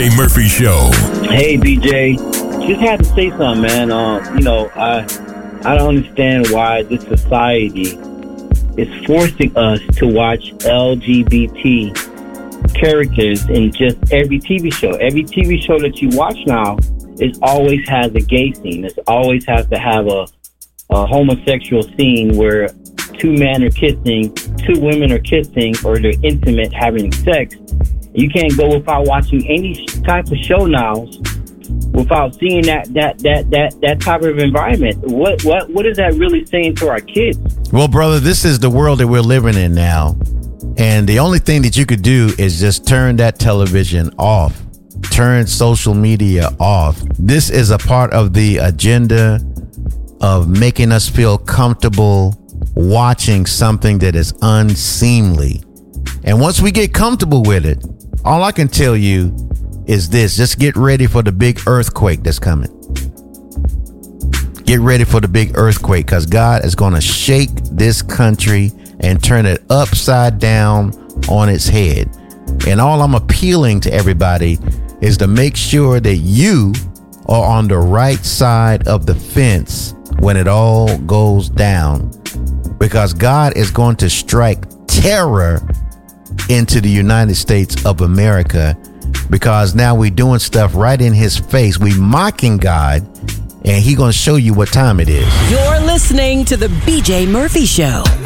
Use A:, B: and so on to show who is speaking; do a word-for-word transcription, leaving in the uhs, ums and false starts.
A: B J Murphy Show.
B: Hey, B J. Just had to say something, man. Uh, you know, I I don't understand why this society is forcing us to watch L G B T characters in just every T V show. Every T V show that you watch now is always has a gay scene. It always has to have a, a homosexual scene where two men are kissing, two women are kissing, or they're intimate having sex. You can't go without watching any type of show now without seeing that that that that that type of environment. What what what is that really saying to our kids?
C: Well, brother, this is the world that we're living in now. And the only thing that you could do is just turn that television off. Turn social media off. This is a part of the agenda of making us feel comfortable watching something that is unseemly. And once we get comfortable with it, all I can tell you is this: just get ready for the big earthquake that's coming. Get ready for the big earthquake, because God is going to shake this country and turn it upside down on its head. And all I'm appealing to everybody is to make sure that you are on the right side of the fence when it all goes down, because God is going to strike terror into the United States of America, because now we're doing stuff right in his face. We mocking God, and he gonna show you what time it is.
D: You're listening to the B J Murphy Show.